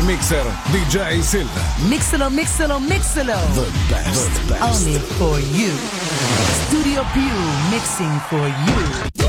Special Mixer DJ Silva. Mixalo, mixalo, mixalo. The best. Only for you. Studio Più, mixing for you.